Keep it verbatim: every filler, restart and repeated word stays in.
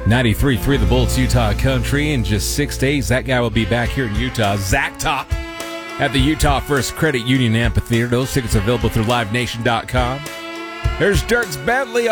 ninety-three point three The Bolts, Utah Country. In just six days, that guy will be back here in Utah. Zach Top at the Utah First Credit Union Amphitheater. Those tickets are available through live nation dot com. There's Dierks Bentley